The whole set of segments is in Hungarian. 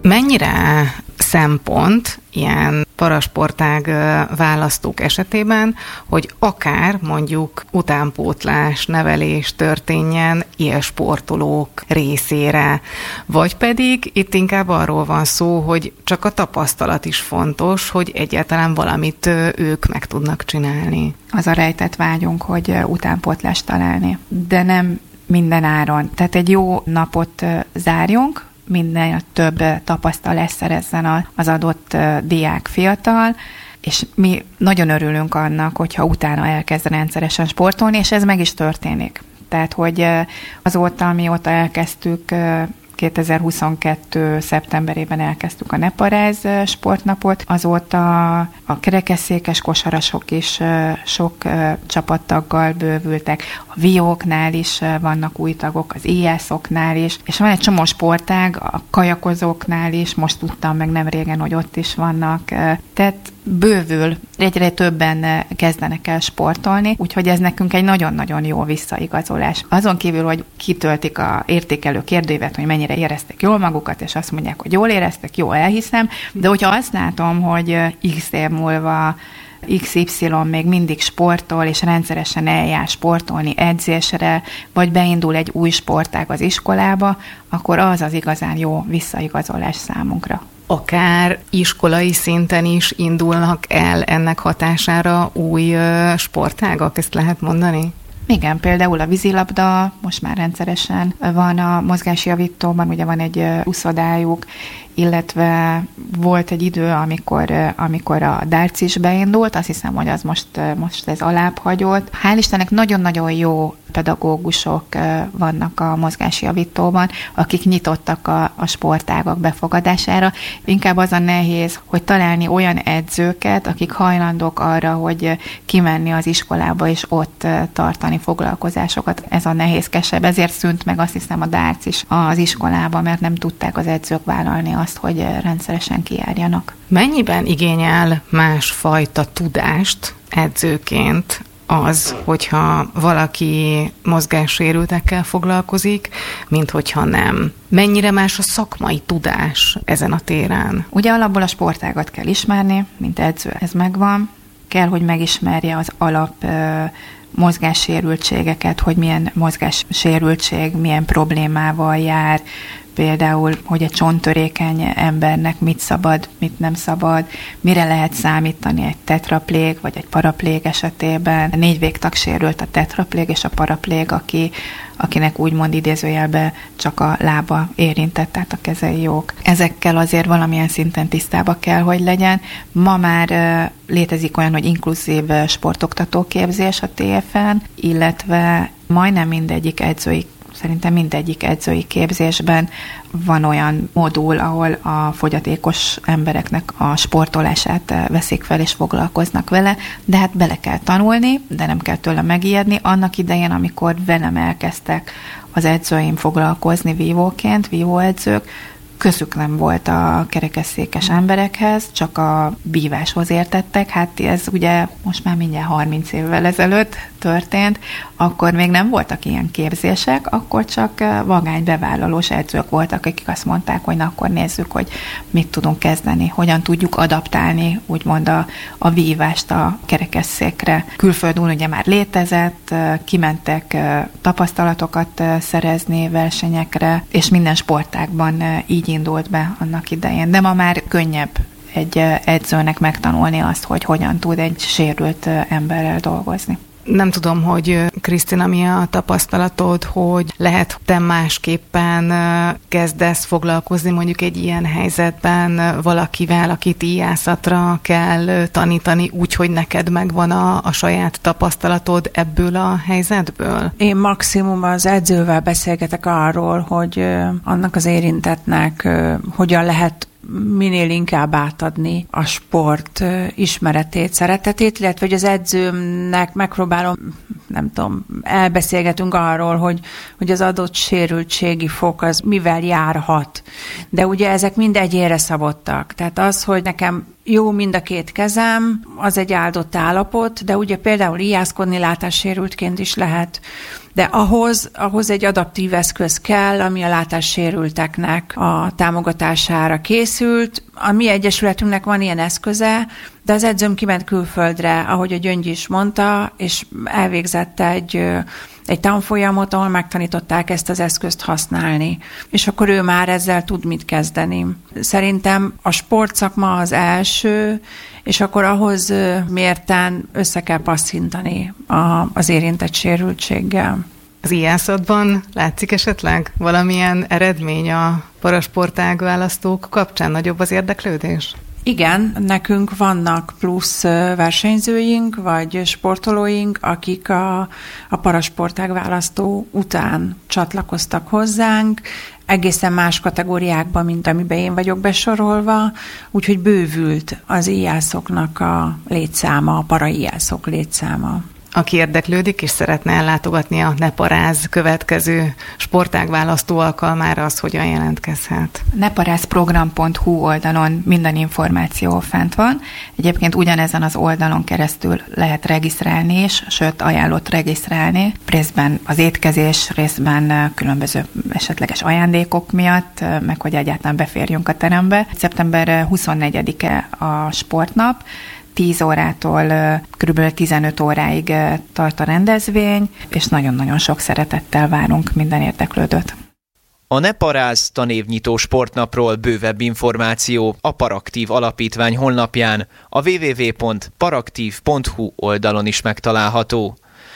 Mennyire szempont ilyen parasportág választók esetében, hogy akár mondjuk utánpótlás, nevelés történjen élsportolók részére, vagy pedig itt inkább arról van szó, hogy csak a tapasztalat is fontos, hogy egyáltalán valamit ők meg tudnak csinálni. Az a rejtett vágyunk, hogy utánpótlást találni, de nem minden áron. Tehát egy jó napot zárjunk, minden több tapasztalást szerezzen az adott diák fiatal, és mi nagyon örülünk annak, hogyha utána elkezd rendszeresen sportolni, és ez meg is történik. Tehát, hogy azóta, amióta elkezdtük, 2022. szeptemberében elkezdtük a Neparáz sportnapot, azóta a kerekesszékes kosarasok is sok csapattaggal bővültek, a VIO-knál is vannak új tagok, az IASZ-oknál is, és van egy csomó sportág, a kajakozóknál is, most tudtam meg nem régen, hogy ott is vannak, tehát bővül, egyre többen kezdenek el sportolni, úgyhogy ez nekünk egy nagyon-nagyon jó visszaigazolás. Azon kívül, hogy kitöltik a értékelő kérdőívet, hogy mennyire éreztek jól magukat, és azt mondják, hogy jól éreztek, jó, elhiszem, de hogyha azt látom, hogy x év múlva XY még mindig sportol, és rendszeresen eljár sportolni edzésre, vagy beindul egy új sportág az iskolába, akkor az az igazán jó visszaigazolás számunkra. Akár iskolai szinten is indulnak el ennek hatására új sportágak, ezt lehet mondani? Igen, például a vízilabda most már rendszeresen van a mozgásjavítóban, ugye van egy úszodájuk, illetve volt egy idő, amikor a darts is beindult, azt hiszem, hogy az most ez alább hagyott. Hál' Istennek nagyon-nagyon jó pedagógusok vannak a mozgásjavítóban, akik nyitottak a sportágak befogadására. Inkább az a nehéz, hogy találni olyan edzőket, akik hajlandók arra, hogy kimenni az iskolába és ott tartani foglalkozásokat. Ez a nehézkesebb, ezért szűnt meg azt hiszem a darts is az iskolába, mert nem tudták az edzők vállalni azt, hogy rendszeresen kijárjanak. Mennyiben igényel másfajta tudást edzőként az, hogyha valaki mozgássérültekkel foglalkozik, mint hogyha nem? Mennyire más a szakmai tudás ezen a téren? Ugye alapból a sportágat kell ismerni, mint edző, ez megvan. Kell, hogy megismerje az alap mozgássérültségeket, hogy milyen mozgássérültség, milyen problémával jár, például, hogy egy csonttörékeny embernek mit szabad, mit nem szabad, mire lehet számítani egy tetraplég vagy egy paraplég esetében. 4 végtag sérült a tetraplég és a paraplég, akinek úgymond idézőjelben csak a lába érintett, tehát a kezei jók. Ezekkel azért valamilyen szinten tisztába kell, hogy legyen. Ma már létezik olyan, hogy inkluzív sportoktató képzés a TFN, illetve majdnem szerintem mindegyik edzői képzésben van olyan modul, ahol a fogyatékos embereknek a sportolását veszik fel és foglalkoznak vele, de hát bele kell tanulni, de nem kell tőle megijedni. Annak idején, amikor velem elkezdtek az edzőim foglalkozni vívóedzők, közük nem volt a kerekesszékes emberekhez, csak a bíváshoz értettek. Hát ez ugye most már mindjárt 30 évvel ezelőtt történt, akkor még nem voltak ilyen képzések, akkor csak vagány bevállalós edzők voltak, akik azt mondták, hogy na, akkor nézzük, hogy mit tudunk kezdeni, hogyan tudjuk adaptálni, úgymond a vívást a kerekesszékre. Külföldön ugye már létezett, kimentek tapasztalatokat szerezni versenyekre, és minden sportágban így indult be annak idején. De ma már könnyebb egy edzőnek megtanulni azt, hogy hogyan tud egy sérült emberrel dolgozni. Nem tudom, hogy Krisztina, mi a tapasztalatod, hogy lehet te másképpen kezdesz foglalkozni mondjuk egy ilyen helyzetben valakivel, akit íjászatra kell tanítani, úgy, hogy neked megvan a saját tapasztalatod ebből a helyzetből? Én maximum az edzővel beszélgetek arról, hogy annak az érintettnek hogyan lehet minél inkább átadni a sport ismeretét, szeretetét, illetve hogy az edzőmnek megpróbálom, nem tudom, elbeszélgetünk arról, hogy az adott sérültségi fok az mivel járhat. De ugye ezek mind egyénre szabottak. Tehát az, hogy nekem jó mind a két kezem, az egy áldott állapot, de ugye például ijászkodni látássérültként is lehet, de ahhoz egy adaptív eszköz kell, ami a látássérülteknek a támogatására készült. A mi egyesületünknek van ilyen eszköze, de az edzőm kiment külföldre, ahogy a Gyöngyi is mondta, és elvégzett egy tanfolyamot, ahol megtanították ezt az eszközt használni. És akkor ő már ezzel tud mit kezdeni. Szerintem a sportszakma az első, és akkor ahhoz mérten össze kell passzintani az érintett sérültséggel. Az ijászatban látszik esetleg valamilyen eredmény a parasportág választók kapcsán? Nagyobb az érdeklődés? Igen, nekünk vannak plusz versenyzőink, vagy sportolóink, akik a parasportág választó után csatlakoztak hozzánk, egészen más kategóriákban, mint amiben én vagyok besorolva, úgyhogy bővült az ijászoknak a létszáma, a paraíjászok létszáma. Aki érdeklődik és szeretne ellátogatni a Neparáz következő sportágválasztó alkalmára, az hogyan jelentkezhet? neparázprogram.hu oldalon minden információ fent van. Egyébként ugyanezen az oldalon keresztül lehet regisztrálni is, sőt ajánlott regisztrálni. Részben az étkezés, részben különböző esetleges ajándékok miatt, meg hogy egyáltalán beférjünk a terembe. Szeptember 24-e a sportnap, 10 órától kb. 15 óráig tart a rendezvény, és nagyon-nagyon sok szeretettel várunk minden érdeklődőt. A Neparáz tanévnyitó sportnapról bővebb információ a Paraktív Alapítvány honlapján, a www.paraktiv.hu oldalon is megtalálható.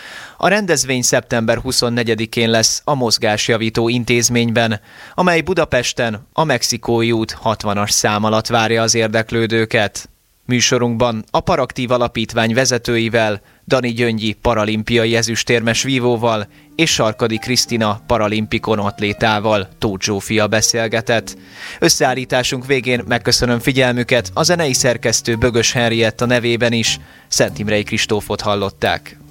A rendezvény szeptember 24-én lesz a Mozgásjavító Intézményben, amely Budapesten a Mexikói út 60-as szám alatt várja az érdeklődőket. Műsorunkban a Paraktív Alapítvány vezetőivel, Dani Gyöngyi paralimpiai ezüstérmes vívóval és Sarkadi Krisztina paralimpikon atlétával Tóth Zsófia beszélgetett. Összeállításunk végén megköszönöm figyelmüket, a zenei szerkesztő Bögös Henrietta nevében is. Szent Imrei Kristófot hallották.